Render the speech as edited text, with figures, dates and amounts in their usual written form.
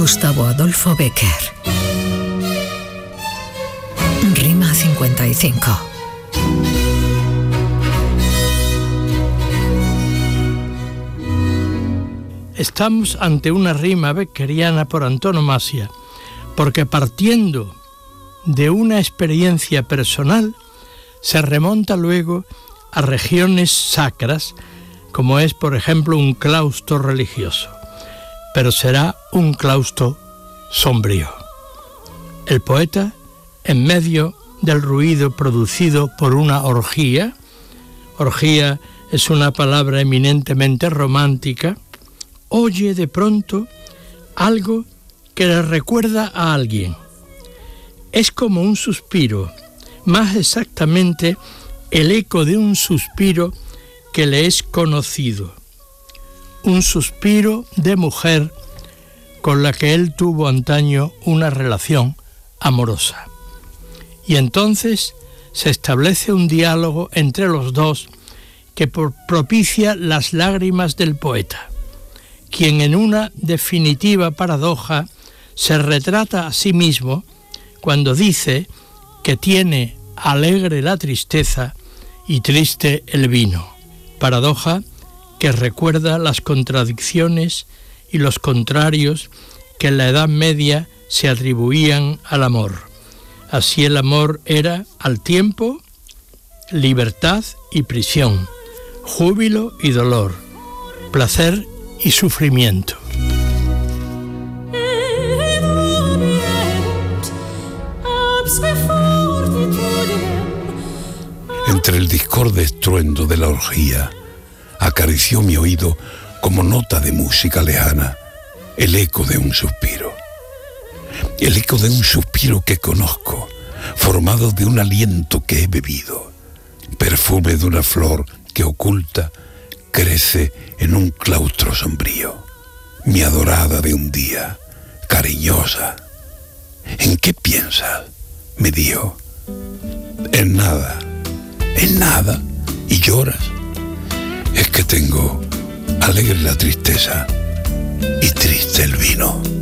Gustavo Adolfo Bécquer. Rima 55. Estamos ante una rima beckeriana por antonomasia, porque partiendo de una experiencia personal, se remonta luego a regiones sacras, como es, por ejemplo, un claustro religioso, pero será un claustro sombrío. El poeta, en medio del ruido producido por una orgía es una palabra eminentemente romántica, oye de pronto algo que le recuerda a alguien. Es como un suspiro, más exactamente el eco de un suspiro que le es conocido. Un suspiro de mujer con la que él tuvo antaño una relación amorosa. Y entonces se establece un diálogo entre los dos que propicia las lágrimas del poeta, quien en una definitiva paradoja se retrata a sí mismo cuando dice que tiene alegre la tristeza y triste el vino, paradoja que recuerda las contradicciones y los contrarios que en la Edad Media se atribuían al amor. Así el amor era al tiempo libertad y prisión, júbilo y dolor, placer y sufrimiento. Entre el discorde estruendo de la orgía, acarició mi oído como nota de música lejana el eco de un suspiro. El eco de un suspiro que conozco, formado de un aliento que he bebido, perfume de una flor que oculta, crece en un claustro sombrío, mi adorada de un día, cariñosa. ¿En qué piensas?, me dijo. En nada, y lloras. Es que tengo alegre la tristeza y triste el vino.